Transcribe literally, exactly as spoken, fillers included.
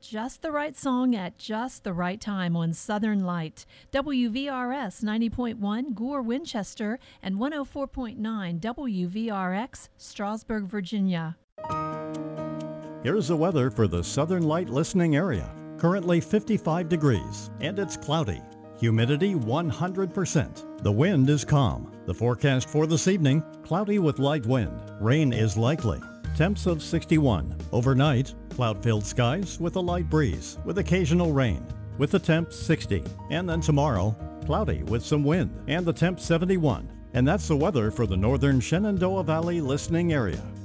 just the right song at just the right time on Southern Light. W V R S ninety point one Gore, Winchester, and one oh four point nine W V R X, Strasburg, Virginia. Here's the weather for the Southern Light listening area. Currently fifty-five degrees, and it's cloudy. Humidity one hundred percent. The wind is calm. The forecast for this evening, cloudy with light wind. Rain is likely. Temps of sixty-one. Overnight, cloud-filled skies with a light breeze, with occasional rain, with the temp sixty. And then tomorrow, cloudy with some wind, and the temp seventy-one. And that's the weather for the northern Shenandoah Valley listening area.